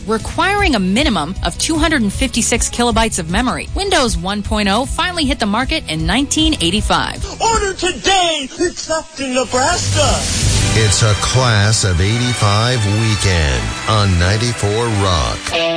requiring a minimum of 256 kilobytes of memory. Windows 1.0 finally hit the market in 1985. Order today, except in Nebraska. It's a Class of 85 weekend on 94 Rock.